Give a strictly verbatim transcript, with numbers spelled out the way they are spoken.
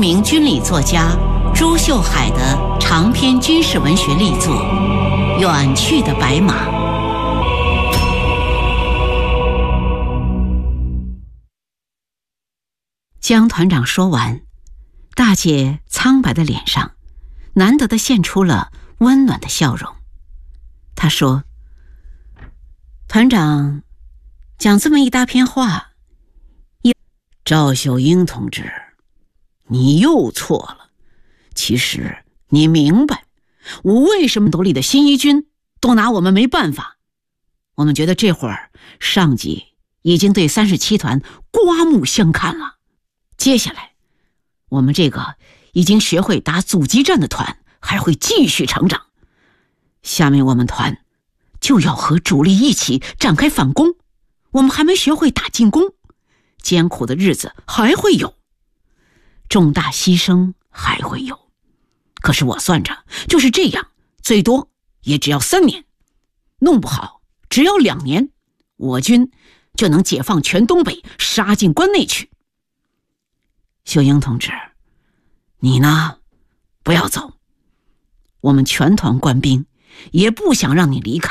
名军理作家朱秀海的长篇军事文学力作《远去的白马》。江团长说完，大姐苍白的脸上难得的现出了温暖的笑容。她说：团长讲这么一大篇话，赵秀英同志，你又错了。其实你明白我为什么斗里的新一军都拿我们没办法。我们觉得这会儿上级已经对三十七团刮目相看了，接下来我们这个已经学会打阻击战的团还会继续成长。下面我们团就要和主力一起展开反攻，我们还没学会打进攻，艰苦的日子还会有，重大牺牲还会有。可是我算着就是这样，最多也只要三年，弄不好只要两年，我军就能解放全东北，杀进关内去。秀英同志，你呢，不要走，我们全团官兵也不想让你离开。